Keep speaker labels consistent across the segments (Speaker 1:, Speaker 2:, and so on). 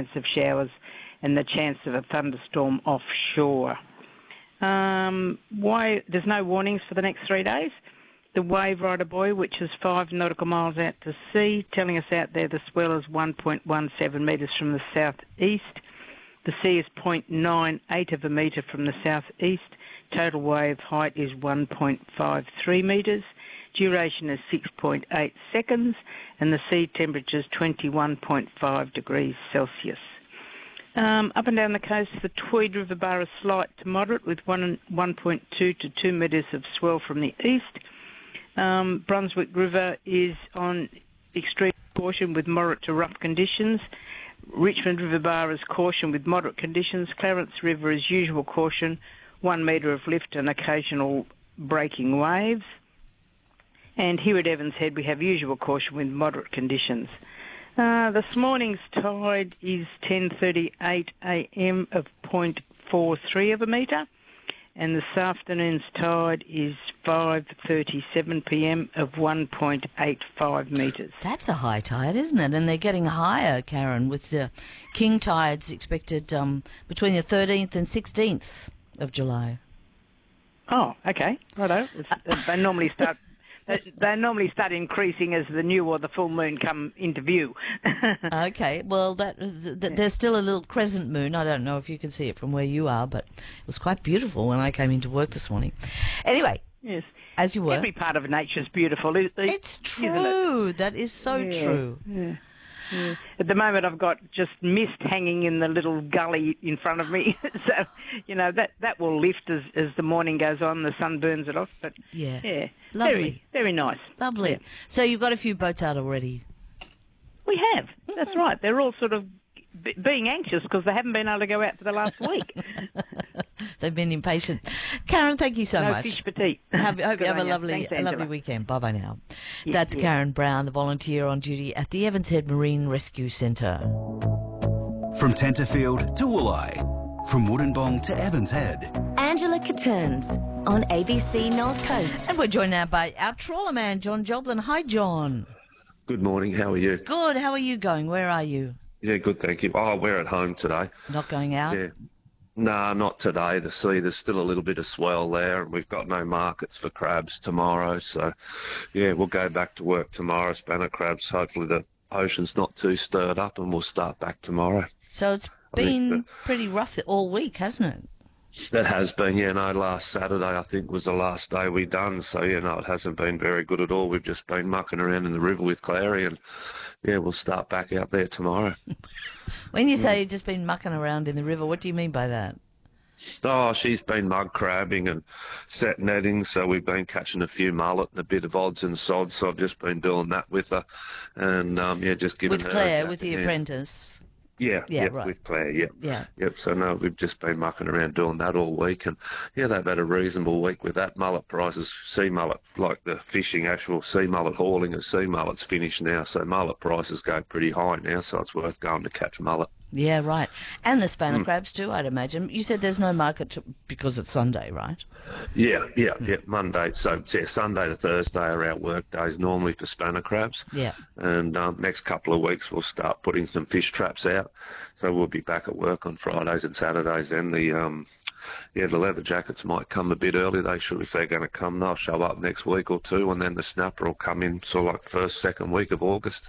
Speaker 1: chance of showers and the chance of a thunderstorm offshore. Why there's no warnings for the next 3 days? The wave rider buoy, which is 5 nautical miles out to sea, telling us out there the swell is 1.17 metres from the southeast. The sea is 0.98 of a metre from the southeast. Total wave height is 1.53 metres. Duration is 6.8 seconds, and the sea temperature is 21.5 degrees Celsius. Up and down the coast, the Tweed River bar is slight to moderate with 1.2 to 2 metres of swell from the east. Brunswick River is on extreme caution with moderate to rough conditions. Richmond River bar is caution with moderate conditions. Clarence River is usual caution, 1 metre of lift and occasional breaking waves. And here at Evans Head we have usual caution with moderate conditions. This morning's tide is 10:38 a.m. of 0.43 of a metre, and this afternoon's tide is 5:37 p.m. of 1.85 metres.
Speaker 2: That's a high tide, isn't it? And they're getting higher, Karen, with the king tides expected between the 13th and 16th of July.
Speaker 1: Oh, okay, righto. They normally start. They normally start increasing as the new or the full moon come into view.
Speaker 2: Okay, well, there's still a little crescent moon. I don't know if you can see it from where you are, but it was quite beautiful when I came into work this morning. Anyway,
Speaker 1: yes,
Speaker 2: as you were.
Speaker 1: Every part of nature's beautiful.
Speaker 2: It's true. That is so true.
Speaker 1: Yeah. Yeah. At the moment, I've got just mist hanging in the little gully in front of me. So, that will lift as the morning goes on. The sun burns it off. But yeah,
Speaker 2: lovely,
Speaker 1: very, very nice.
Speaker 2: Lovely. Yeah. So you've got a few boats out already.
Speaker 1: We have. That's right. They're all sort of being anxious because they haven't been able to go out for the last week.
Speaker 2: They've been impatient. Karen, thank you so much.
Speaker 1: No fish petite.
Speaker 2: Hope you have a lovely
Speaker 1: Thanks,
Speaker 2: weekend. Bye-bye now. That's Karen Brown, the volunteer on duty at the Evans Head Marine Rescue Centre.
Speaker 3: From Tenterfield to Wooleye, from Woodinbong to Evans Head.
Speaker 4: Angela Catterns on ABC North Coast.
Speaker 2: And we're joined now by our trawler man, John Joblin. Hi, John.
Speaker 5: Good morning. How are you?
Speaker 2: Good. How are you going? Where are you?
Speaker 5: Yeah, good, thank you. Oh, we're at home today.
Speaker 2: Not going out?
Speaker 5: Yeah. No, not today. To see, there's still a little bit of swell there, and we've got no markets for crabs tomorrow. So, yeah, we'll go back to work tomorrow, spanner crabs. Hopefully the ocean's not too stirred up, and we'll start back tomorrow.
Speaker 2: So it's been pretty rough all week, hasn't it?
Speaker 5: That has been, yeah. No, last Saturday, I think, was the last day we done. So, yeah, no, it hasn't been very good at all. We've just been mucking around in the river with Clary, and, yeah, we'll start back out there tomorrow.
Speaker 2: When you say you've just been mucking around in the river, what do you mean by that?
Speaker 5: Oh, she's been mud crabbing and set netting, so we've been catching a few mullet and a bit of odds and sods, so I've just been doing that with her. And, yeah, just giving her...
Speaker 2: With Claire, with the apprentice?
Speaker 5: Yeah,
Speaker 2: right.
Speaker 5: With Claire, Yep, so no, we've just been mucking around doing that all week, and yeah, they've had a reasonable week with that. Mullet prices, sea mullet, like the fishing, actual sea mullet hauling of sea mullet's finished now, so mullet prices go pretty high now, so it's worth going to catch mullet.
Speaker 2: Yeah, right. And the spanner crabs too, I'd imagine. You said there's no market because it's Sunday, right?
Speaker 5: Yeah. Monday. So, yeah, Sunday to Thursday are our work days normally for spanner crabs.
Speaker 2: Yeah.
Speaker 5: And next couple of weeks we'll start putting some fish traps out. So we'll be back at work on Fridays and Saturdays. And the leather jackets might come a bit early. They should, if they're going to come, they'll show up next week or two. And then the snapper will come in sort of like first, second week of August.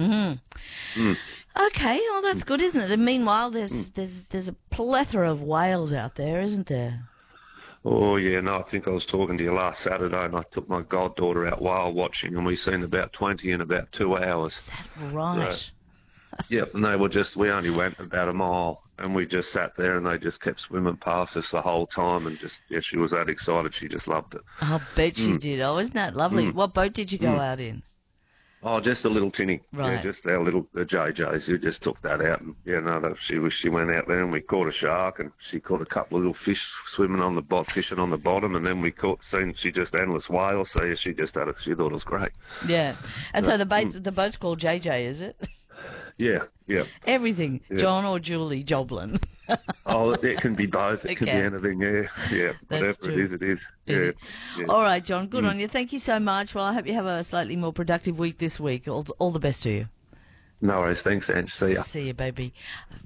Speaker 2: Okay, well that's good, isn't it? And meanwhile, there's a plethora of whales out there, isn't there?
Speaker 5: Oh yeah, no, I think I was talking to you last Saturday, and I took my goddaughter out whale watching, and we seen about 20 in about 2 hours.
Speaker 2: Is that right?
Speaker 5: Yep, and we only went about a mile, and we just sat there, and they just kept swimming past us the whole time, and she was that excited, she just loved it.
Speaker 2: I'll bet she did. Oh, isn't that lovely? What boat did you go out in?
Speaker 5: Oh, just a little tinny.
Speaker 2: Right.
Speaker 5: Yeah, just our little JJs. You just took that out, and she went out there, and we caught a shark, and she caught a couple of little fish swimming on the fishing on the bottom, and then she just endless whales. So yeah, she just had it. She thought it was great.
Speaker 2: Yeah, and so the boat's called JJ, is it?
Speaker 5: Yeah.
Speaker 2: Everything, yeah. John or Julie Joblin.
Speaker 5: Oh, it can be both. It can be anything, yeah. Whatever it is. Yeah.
Speaker 2: All right, John, good on you. Thank you so much. Well, I hope you have a slightly more productive week this week. All the best to you.
Speaker 5: No worries. Thanks, Ange. See ya.
Speaker 2: See you, baby.